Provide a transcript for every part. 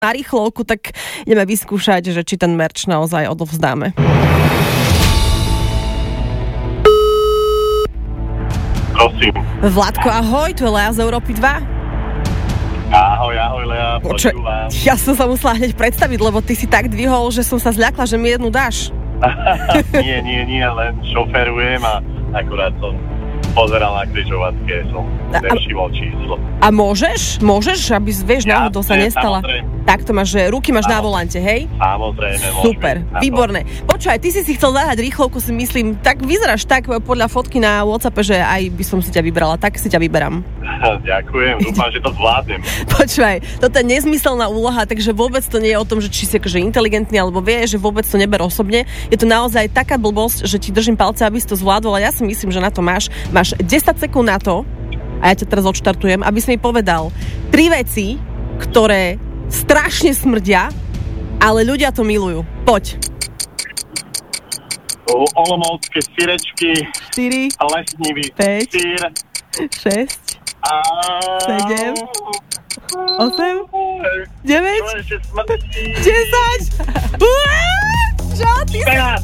na rýchlovku, tak ideme vyskúšať, že či ten merch naozaj odovzdáme. Prosím. Vládko, ahoj, tu je Lea z Európy 2. Ahoj, Lea, počúvam. Ja som sa musela hneď predstaviť, lebo ty si tak dvihol, že som sa zľakla, že mi jednu dáš. nie, len šoferujem a akurát som pozeral na križovatke, som nevšimol číslo. A môžeš, aby vieš, náhodou sa nestala. Tak to máš, že ruky máš na volante, hej? Samozrejme, super, výborné. Počúvaj, ty si chcel zahrať rýchlovku, si myslím, tak vyzeráš tak podľa fotky na WhatsAppe, že aj by som si ťa vybrala, tak si ťa vyberám. Ďakujem, dúfam, že to zvládnem. Počúvaj, toto je nezmyselná úloha, takže vôbec to nie je o tom, že či si akože inteligentný, alebo vieš, že vôbec to neber osobne. Je to naozaj taká blbosť, že ti držím palce, aby si to zvládol, a ja si myslím, že na to máš 10 sekúnd na to, a ja ťa teraz odštartujem, aby si mi povedal 3 veci, ktoré strašne smrdia, ale ľudia to milujú. Poď. Olomoucké syrečky, 4, lesnivý 5, syr, 6, 7, 8, 9, 10. Čo? Ty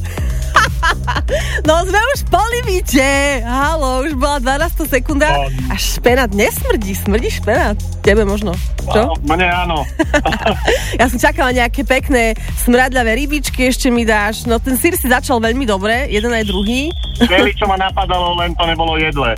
No sme už po limite. Halo, už bola 12 sekunda. A špenát nesmrdí, smrdí špenát. Tebe možno. Čo? Mne áno. Ja som čakala nejaké pekné smradľavé rybičky, ešte mi dáš. No ten syr si začal veľmi dobre, jeden aj druhý. Všeli, čo ma napadalo, len to nebolo jedle.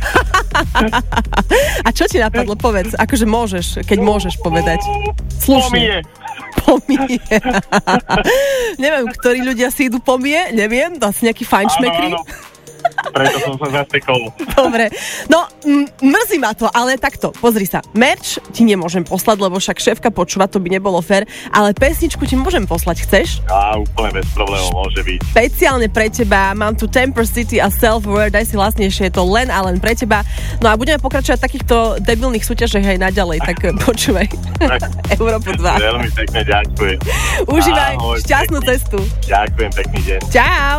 A čo ti napadlo? Povedz. Akože môžeš, keď môžeš povedať. Slušne. Pomie. Neviem, ktorí ľudia si idú pomie, neviem, to asi nejaký fajnšmekri. Áno. Preto som sa zatekol. Dobre, no mrzí ma to, ale takto, pozri sa, merch ti nemôžem poslať, lebo však šéfka počúva, to by nebolo fér, ale pesničku ti môžem poslať, chceš? Úplne bez problémov môže byť. Špeciálne pre teba, mám tu Temper City a Self-Aware, daj si hlasnejšie, je to len a len pre teba. No a budeme pokračovať v takýchto debilných súťažech aj naďalej, tak počúvaj. Európu 2. Veľmi pekne ďakujem. Užívaj šťastnú cestu. Ďakujem, pekný deň. Čau.